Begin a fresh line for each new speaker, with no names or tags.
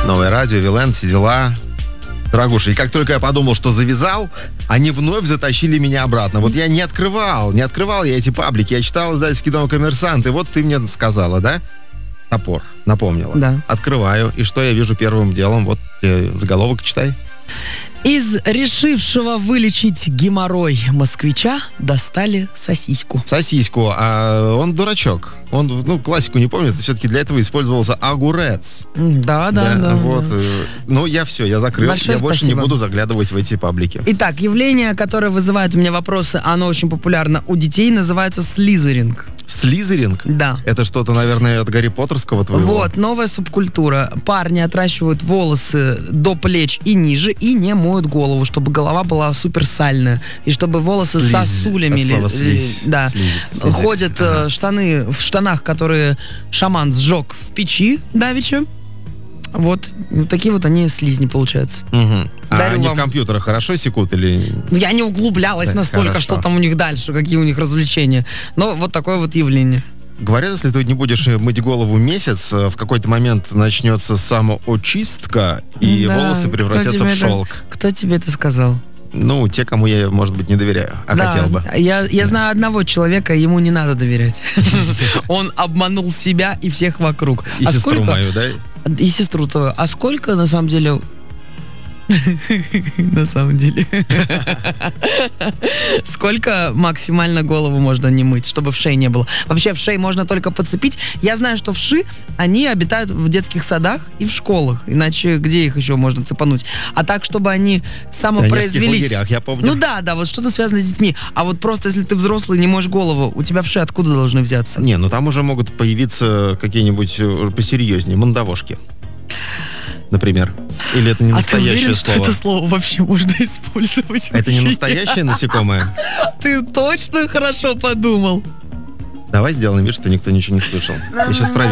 Новое радио, Вилэн, все дела. Дорогуша, и как только я подумал, что завязал, они вновь затащили меня обратно. Вот я не открывал я эти паблики. Я читал издательский дом «Коммерсант», и вот ты мне сказала, да? Топор, напомнила.
Да.
Открываю, и что я вижу первым делом? Вот заголовок читай.
Из решившего вылечить геморрой москвича достали сосиску.
Сосиску, а он дурачок. Он, классику не помнит, все-таки для этого использовался огурец.
Да.
Вот. Ну, я закрыл.
Большое
я больше
спасибо.
не буду заглядывать в эти паблики.
Итак, явление, которое вызывает у меня вопросы, оно очень популярно у детей, называется слизеринг.
Слизеринг?
Да.
Это что-то, наверное, от Гарри Поттерского твоего?
Вот, новая субкультура. Парни отращивают волосы до плеч и ниже и не моют голову, чтобы голова была супер сальная. И чтобы волосы
Слизь.
сосулями...
От слова слизь.
Да.
Слизь.
Ходят штаны в штанах, которые шаман сжег в печи давеча. Вот такие вот они слизни, получаются.
Угу. А
Дарю
они
вам.
в компьютерах хорошо секут или...
Я не углублялась
Да,
настолько,
хорошо.
что там у них дальше, какие у них развлечения. Но вот такое вот явление.
Говорят, если ты не будешь мыть голову месяц, в какой-то момент начнется самоочистка, и
Да,
волосы превратятся в шелк.
Кто тебе это сказал?
Ну, те, кому я, может быть, не доверяю, а
Да,
хотел бы.
Я знаю одного человека, ему не надо доверять. Он обманул себя и всех вокруг.
И сестру мою, да?
И сестру твою. А сколько, на самом деле... На самом деле. Сколько максимально голову можно не мыть, чтобы вшей не было? Вообще вшей можно только подцепить. Я знаю, что вши, они обитают в детских садах и в школах. Иначе где их еще можно цепануть? А так, чтобы они самопроизвелись.
В лагерях, я помню.
Ну да, вот что-то связано с детьми. А вот просто, если ты взрослый, не моешь голову, у тебя вши откуда должны взяться?
Не, ну там уже могут появиться какие-нибудь посерьезнее, мандавошки. Например. Или это не
А ты
настоящее
уверен, что
слово?
это слово вообще можно использовать?
Это не настоящее насекомое?
Ты точно хорошо подумал.
Давай сделаем вид, что никто ничего не слышал. Я сейчас проверю.